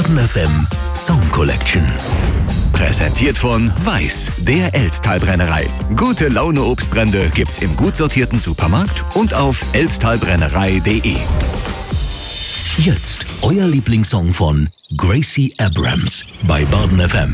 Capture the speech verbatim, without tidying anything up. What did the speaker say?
Baden F M Song Collection. Präsentiert von Weiß, der Elsttalbrennerei. Gute Laune Obstbrände gibt's im gut sortierten Supermarkt und auf elsttalbrennerei punkt de. Jetzt euer Lieblingssong von Gracie Abrams bei Baden F M.